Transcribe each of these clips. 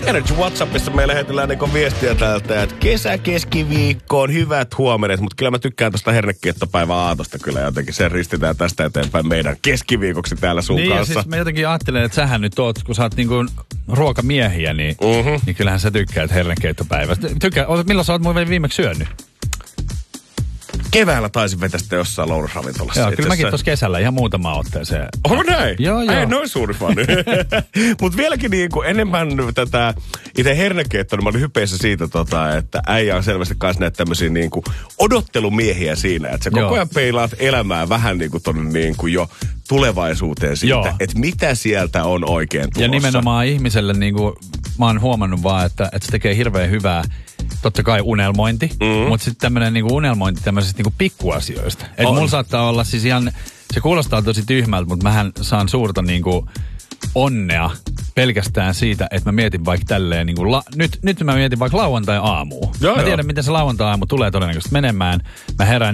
Energy WhatsAppissa me lähetellään niin viestiä täältä, että kesäkeskiviikkoon hyvät huomenet, mutta kyllä mä tykkään tuosta hernekiettopäivän aatosta kyllä jotenkin. Sen ristitään tästä eteenpäin meidän keskiviikoksi täällä sun kanssa. Niin ja siis mä jotenkin ajattelen, että sähän nyt oot, kun sä oot niinku ruokamiehiä, niin kyllähän sä tykkäät hernekeittopäivästä. Milloin sä oot muuten viimeksi syönyt? Keväällä taisin vetää sitä jossain lounasravintolassa. Joo, kyllä mäkin tuossa kesällä ihan muutama otteeseen. Onko näin? Joo. Ei noin suuri fani. Mutta vieläkin niinku enemmän tätä itse hernekeittoa, niin mä olin hypeissä siitä, että äijä on selvästi kanssa näitä tämmöisiä niinku odottelumiehiä siinä. Että sä koko ajan peilaat elämää vähän niinku tonne niinku jo tulevaisuuteen siitä, että mitä sieltä on oikein tulossa. Ja nimenomaan ihmiselle niinku, mä oon huomannut vaan, että se tekee hirveän hyvää, totta kai unelmointi, mutta sitten tämmöinen niinku unelmointi tämmöisistä niinku pikkuasioista. Että mulla saattaa olla siis ihan, se kuulostaa tosi tyhmältä, mutta mähän saan suurta niinku onnea pelkästään siitä, että mä mietin vaikka tälleen niinku, nyt mä mietin vaikka lauantai-aamua. Mä tiedän, miten se lauantai-aamu tulee todennäköisesti menemään. Mä herään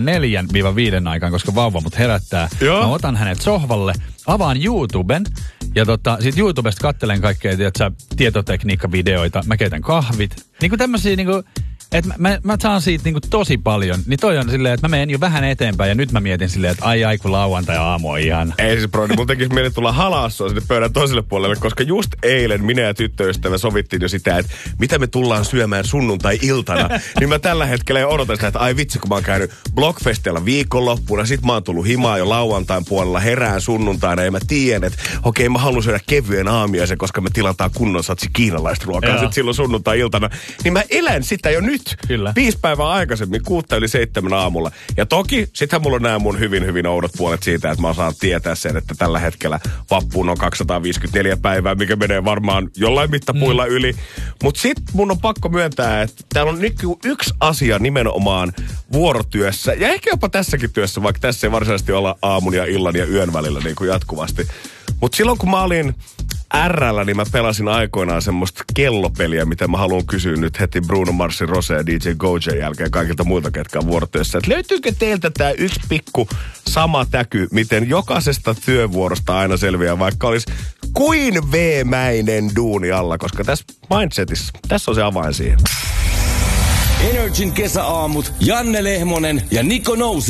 4-5 aikaan, koska vauva mut herättää. Mä otan hänet sohvalle, avaan YouTuben ja sit YouTubesta katselen kaikkea, tietotekniikkavideoita, mä keitän kahvit. Niinku tämmösiä niinku, että mä saan siitä niinku tosi paljon. Niin toi on silleen, että mä menen jo vähän eteenpäin ja nyt mä mietin silleen, että ai kun lauantai-aamu on ihan. Ei siis brodi, mun tekisi mieli tulla halassua sinne pöydän toiselle puolelle, koska just eilen minä ja tyttöystävä sovittiin jo sitä, että mitä me tullaan syömään sunnuntai-iltana. Niin mä tällä hetkellä jo odotan sitä, että ai vitsi, kun mä oon käynyt Blockfestilla viikonloppuna, sit mä oon tullut himaa jo lauantain puolella, herään sunnuntaina ja mä tiedän, että okei, mä haluan syödä kevyen aamiaisen, koska me tilataan kunnon satsi kiinalaista ruokaa sit silloin sunnuntai-iltana. Niin mä elän sitä jo nyt. Kyllä. 5 päivää aikaisemmin, 6-7 aamulla. Ja toki, sittenhän mulla on nämä mun hyvin oudot puolet siitä, että mä osaan tietää sen, että tällä hetkellä vappuun on 254 päivää, mikä menee varmaan jollain mittapuilla yli. Mutta sit mun on pakko myöntää, että täällä on nyt yksi asia nimenomaan vuorotyössä, ja ehkä jopa tässäkin työssä, vaikka tässä ei varsinaisesti olla aamun ja illan ja yön välillä niin kuin jatkuvasti. Mutta silloin kun mä olin R:llä, niin mä pelasin aikoinaan semmoista kellopeliä, mitä mä haluan kysyä nyt heti Bruno Marsin, Rose ja DJ Gojen jälkeen kaikilta muilta, ketkä on vuorotyössä. Et löytyykö teiltä tää yksi pikku sama täky, miten jokaisesta työvuorosta aina selviää, vaikka olisi kuin veemäinen duuni alla, koska tässä mindsetissä, tässä on se avain siihen. Energin kesäaamut, Janne Lehmonen ja Niko Nousi.